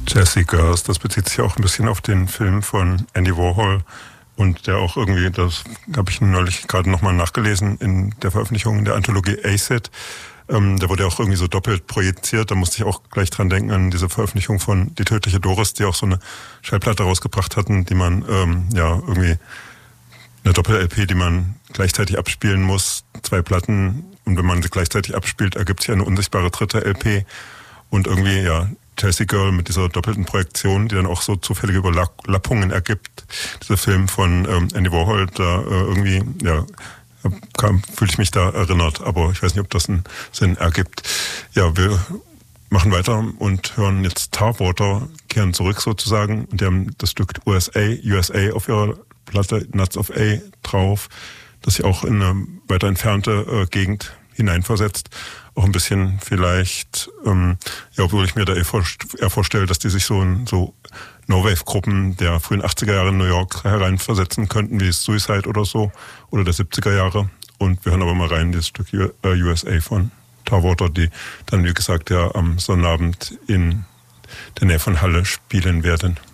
Jazzy Girls, das bezieht sich auch ein bisschen auf den Film von Andy Warhol und der auch irgendwie, das habe ich neulich gerade nochmal nachgelesen in der Veröffentlichung der Anthologie Acid, da wurde auch irgendwie so doppelt projiziert, da musste ich auch gleich dran denken an diese Veröffentlichung von Die tödliche Doris, die auch so eine Schallplatte rausgebracht hatten, die man irgendwie eine Doppel-LP, die man gleichzeitig abspielen muss, 2 Platten, und wenn man sie gleichzeitig abspielt, ergibt sich eine unsichtbare dritte LP und irgendwie, Jazzy Girl mit dieser doppelten Projektion, die dann auch so zufällige Überlappungen ergibt. Dieser Film von Andy Warhol, da fühle ich mich da erinnert, aber ich weiß nicht, ob das einen Sinn ergibt. Ja, wir machen weiter und hören jetzt Tarwater, kehren zurück sozusagen, und die haben das Stück USA auf ihrer Platte Nuts of A drauf, das sich auch in eine weiter entfernte Gegend hineinversetzt. Auch ein bisschen vielleicht, obwohl ich mir da eher vorstelle, dass die sich so No-Wave-Gruppen der frühen 80er Jahre in New York hereinversetzen könnten, wie Suicide oder so, oder der 70er Jahre. Und wir hören aber mal rein, dieses Stück USA von Tarwater, die dann, wie gesagt, am Sonnabend in der Nähe von Halle spielen werden.